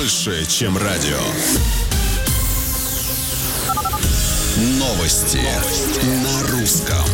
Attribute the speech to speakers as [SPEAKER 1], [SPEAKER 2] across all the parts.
[SPEAKER 1] больше, чем радио. Новости на русском.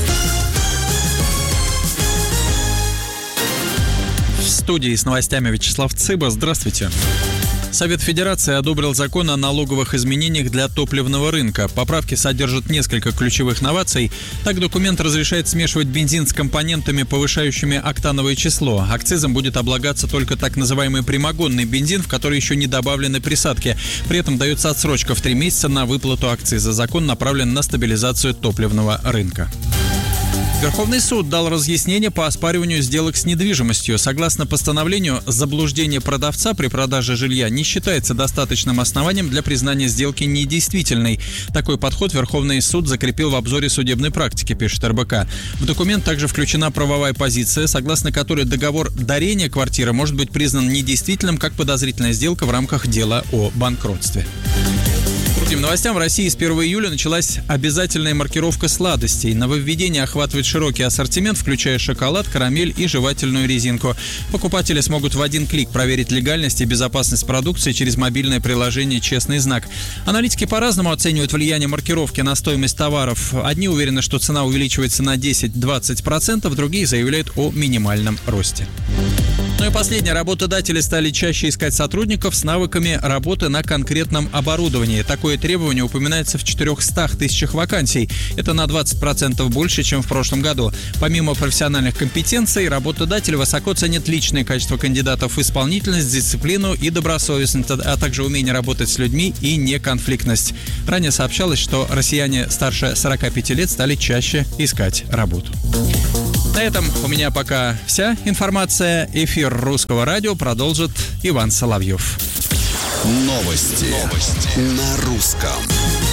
[SPEAKER 2] В студии с новостями Вячеслав Цыба. Здравствуйте. Совет Федерации одобрил закон о налоговых изменениях для топливного рынка. Поправки содержат несколько ключевых новаций. Так, документ разрешает смешивать бензин с компонентами, повышающими октановое число. Акцизом будет облагаться только так называемый прямогонный бензин, в который еще не добавлены присадки. При этом дается отсрочка в 3 месяца на выплату акциза. Закон направлен на стабилизацию топливного рынка. Верховный суд дал разъяснение по оспариванию сделок с недвижимостью. Согласно постановлению, заблуждение продавца при продаже жилья не считается достаточным основанием для признания сделки недействительной. Такой подход Верховный суд закрепил в обзоре судебной практики, пишет РБК. В документ также включена правовая позиция, согласно которой договор дарения квартиры может быть признан недействительным как подозрительная сделка в рамках дела о банкротстве. Другим новостям. В России с 1 июля началась обязательная маркировка сладостей. Нововведение охватывает широкий ассортимент, включая шоколад, карамель и жевательную резинку. Покупатели смогут в один клик проверить легальность и безопасность продукции через мобильное приложение «Честный знак». Аналитики по-разному оценивают влияние маркировки на стоимость товаров. Одни уверены, что цена увеличивается на 10-20%, другие заявляют о минимальном росте. Ну и последнее. Работодатели стали чаще искать сотрудников с навыками работы на конкретном оборудовании. Такое требование упоминается в 400 тысячах вакансий. Это на 20% больше, чем в прошлом году. Помимо профессиональных компетенций, работодатели высоко ценят личные качества кандидатов, исполнительность, дисциплину и добросовестность, а также умение работать с людьми и неконфликтность. Ранее сообщалось, что россияне старше 45 лет стали чаще искать работу. На этом у меня пока вся информация. Эфир Русского радио продолжит Иван Соловьев.
[SPEAKER 1] Новости на русском.